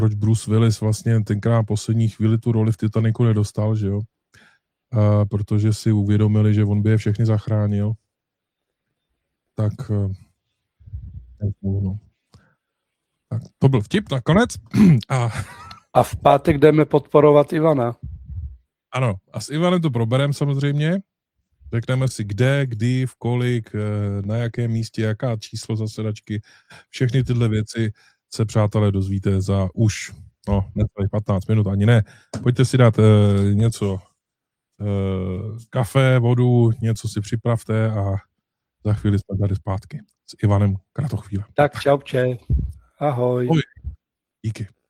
proč Bruce Willis vlastně tenkrát poslední chvíli tu roli v Titanicu nedostal, že jo? Protože si uvědomili, že on by je všechny zachránil. Tak to byl vtip nakonec. A v pátek jdeme podporovat Ivana. Ano, a s Ivanem to probereme samozřejmě. Řekneme si kde, kdy, v kolik, na jakém místě, jaká číslo zasedačky. Všechny tyhle věci se, přátelé, dozvíte za už, necelých 15 minut, ani ne. Pojďte si dát něco, kafe, vodu, něco si připravte a za chvíli jsme tady zpátky s Ivanem Kratochvílem. Tak čau, ahoj. Díky.